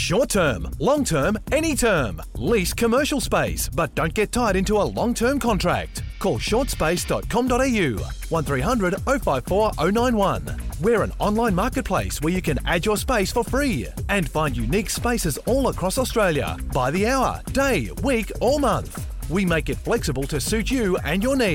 Short term, long term, any term. Lease commercial space, but don't get tied into a long-term contract. Call shortspace.com.au 1300 054 091. We're an online marketplace where you can add your space for free and find unique spaces all across Australia by the hour, day, week or month. We make it flexible to suit you and your needs.